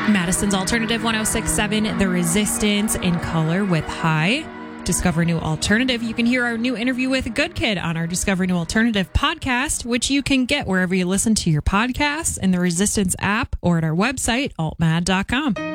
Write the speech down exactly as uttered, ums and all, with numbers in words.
Madison's Alternative one oh six point seven, The Resistance in color with High. Discover New Alternative. You can hear our new interview with Good Kid on our Discover New Alternative podcast, which you can get wherever you listen to your podcasts, in the Resistance app, or at our website, alt mad dot com.